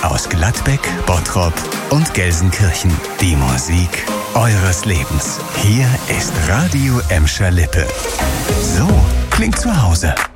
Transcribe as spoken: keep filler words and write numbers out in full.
aus Gladbeck, Bottrop und Gelsenkirchen. Die Musik eures Lebens. Hier ist Radio Emscher Lippe. So klingt zu Hause.